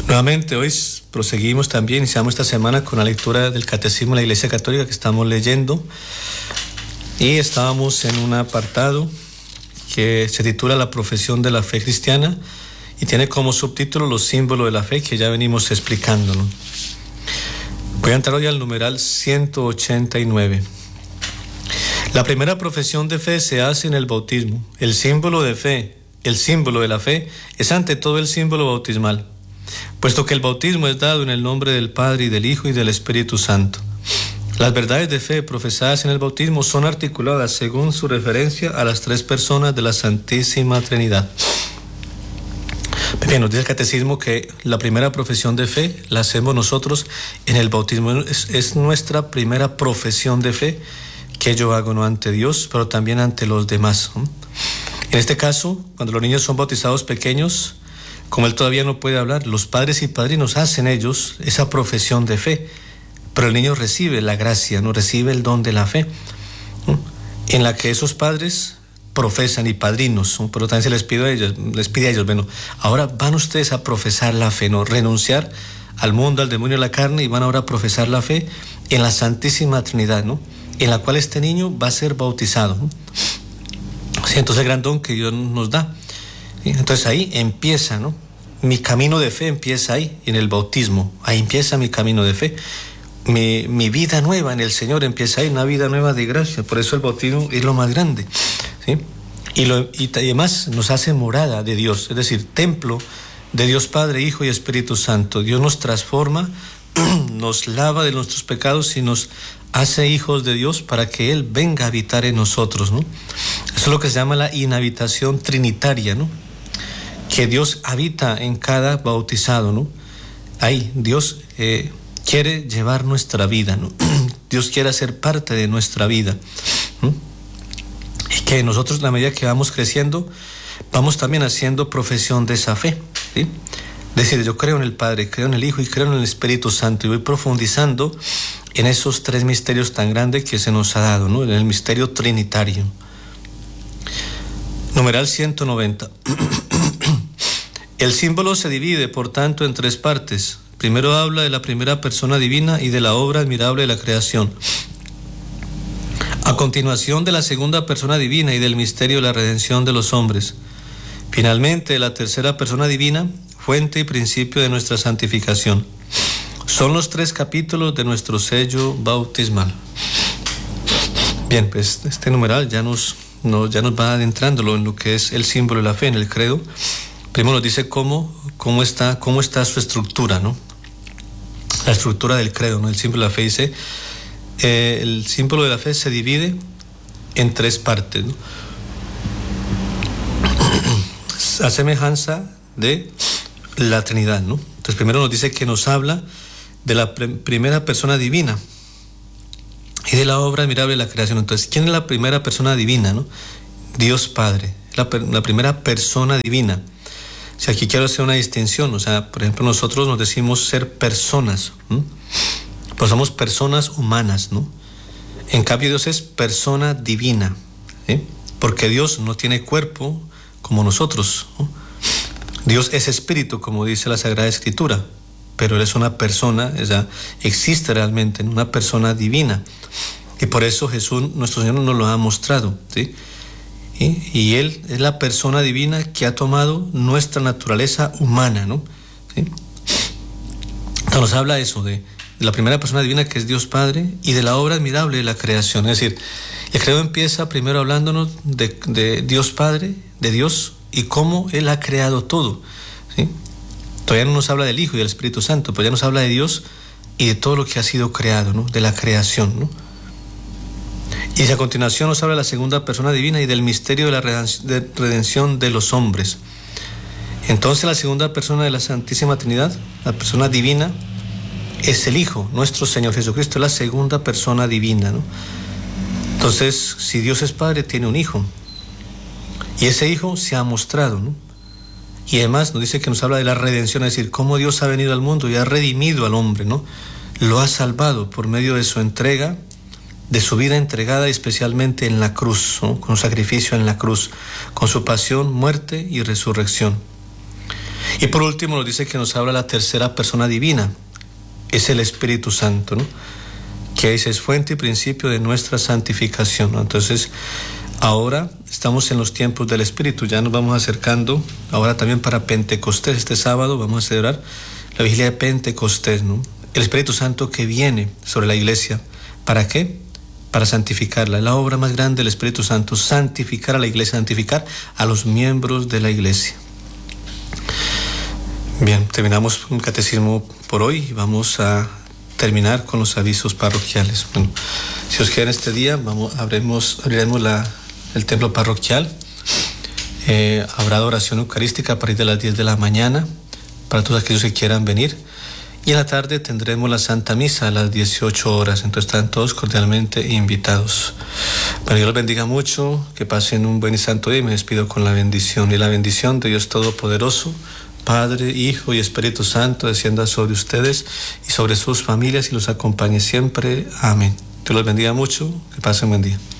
Nuevamente hoy proseguimos también, iniciamos esta semana con la lectura del Catecismo de la Iglesia Católica que estamos leyendo, y estábamos en un apartado que se titula La profesión de la fe cristiana y tiene como subtítulo los símbolos de la fe que ya venimos explicando, ¿no? Voy a entrar hoy al numeral 189. La primera profesión de fe se hace en el bautismo. El símbolo de fe, el símbolo de la fe, es ante todo el símbolo bautismal, puesto que el bautismo es dado en el nombre del Padre y del Hijo y del Espíritu Santo. Las verdades de fe profesadas en el bautismo son articuladas según su referencia a las tres personas de la Santísima Trinidad. Bien, nos dice el Catecismo que la primera profesión de fe la hacemos nosotros en el bautismo. Es nuestra primera profesión de fe que yo hago no ante Dios, pero también ante los demás, ¿no? En este caso, cuando los niños son bautizados pequeños, como él todavía no puede hablar, los padres y padrinos hacen ellos esa profesión de fe, pero el niño recibe la gracia, no recibe el don de la fe, ¿no? En la que esos padres profesan y padrinos, ¿no? Pero también se les pide a ellos, bueno, ahora van ustedes a profesar la fe, ¿no? Renunciar al mundo, al demonio, a la carne, y van ahora a profesar la fe en la Santísima Trinidad, ¿no? En la cual este niño va a ser bautizado, ¿no? Sí, entonces el gran don que Dios nos da. Entonces ahí empieza, ¿no? Mi camino de fe empieza ahí, en el bautismo. Ahí empieza mi camino de fe. Mi vida nueva en el Señor empieza ahí, una vida nueva de gracia. Por eso el bautismo es lo más grande, ¿sí? Y además nos hace morada de Dios, es decir, templo de Dios Padre, Hijo y Espíritu Santo. Dios nos transforma, nos lava de nuestros pecados y nos hace hijos de Dios para que Él venga a habitar en nosotros, ¿no? Eso es lo que se llama la inhabitación trinitaria, ¿no? Que Dios habita en cada bautizado, ¿no? Ahí Dios quiere llevar nuestra vida, ¿no? Dios quiere hacer parte de nuestra vida, ¿no? Y que nosotros, a la medida que vamos creciendo, vamos también haciendo profesión de esa fe, ¿sí? Decir, yo creo en el Padre, creo en el Hijo y creo en el Espíritu Santo, y voy profundizando en esos tres misterios tan grandes que se nos ha dado, ¿no? En el misterio trinitario. Numeral 190. El símbolo se divide, por tanto, en tres partes. Primero habla de la primera persona divina y de la obra admirable de la creación. A continuación, de la segunda persona divina y del misterio de la redención de los hombres. Finalmente, de la tercera persona divina, fuente y principio de nuestra santificación. Son los tres capítulos de nuestro sello bautismal. Bien, pues este numeral ya nos va adentrando en lo que es el símbolo de la fe, en el credo. Primero nos dice cómo está su estructura, ¿no? La estructura del credo, ¿no? El símbolo de la fe dice, el símbolo de la fe se divide en tres partes, ¿no? A semejanza de la Trinidad, ¿no? Entonces primero nos dice que nos habla de la primera persona divina y de la obra admirable de la creación. Entonces, ¿quién es la primera persona divina, no? Dios Padre, la primera persona divina. O sea, aquí quiero hacer una distinción. O sea, por ejemplo, nosotros nos decimos ser personas, ¿no? Pues somos personas humanas, ¿no? En cambio, Dios es persona divina, ¿sí? Porque Dios no tiene cuerpo como nosotros, ¿no? Dios es espíritu, como dice la Sagrada Escritura, pero Él es una persona, o sea, existe realmente, ¿no? Una persona divina. Y por eso Jesús, nuestro Señor, nos lo ha mostrado, ¿sí? Y Él es la persona divina que ha tomado nuestra naturaleza humana, ¿no? ¿Sí? Entonces nos habla eso, de la primera persona divina que es Dios Padre y de la obra admirable de la creación. Es decir, el credo empieza primero hablándonos de Dios Padre, de Dios y cómo Él ha creado todo, ¿sí? Todavía no nos habla del Hijo y del Espíritu Santo, pero ya nos habla de Dios y de todo lo que ha sido creado, ¿no? De la creación, ¿no? Y a continuación nos habla de la segunda persona divina y del misterio de la redención de los hombres. Entonces la segunda persona de la Santísima Trinidad, la persona divina, es el Hijo, nuestro Señor Jesucristo, la segunda persona divina, ¿no? Entonces, si Dios es Padre, tiene un Hijo. Y ese Hijo se ha mostrado, ¿no? Y además nos dice que nos habla de la redención, es decir, cómo Dios ha venido al mundo y ha redimido al hombre, ¿no? Lo ha salvado por medio de su entrega, de su vida entregada especialmente en la cruz, ¿no? Con sacrificio en la cruz, con su pasión, muerte y resurrección. Y por último nos dice que nos habla la tercera persona divina, es el Espíritu Santo, ¿no? Que es fuente y principio de nuestra santificación, ¿no? Entonces, ahora estamos en los tiempos del Espíritu, ya nos vamos acercando, ahora también para Pentecostés, este sábado vamos a celebrar la vigilia de Pentecostés, ¿no? El Espíritu Santo que viene sobre la iglesia, ¿para qué? Para santificarla. La obra más grande del Espíritu Santo, santificar a la iglesia, santificar a los miembros de la iglesia. Bien, terminamos un catecismo por hoy y vamos a terminar con los avisos parroquiales. Bueno, si os quieren este día, abriremos el templo parroquial. Habrá oración eucarística a partir de las 10 de la mañana para todos aquellos que quieran venir. Y en la tarde tendremos la Santa Misa a las 18 horas. Entonces están todos cordialmente invitados. Bueno, Dios los bendiga mucho, que pasen un buen y santo día y me despido con la bendición. Y la bendición de Dios Todopoderoso, Padre, Hijo y Espíritu Santo, descienda sobre ustedes y sobre sus familias y los acompañe siempre. Amén. Dios los bendiga mucho, que pasen un buen día.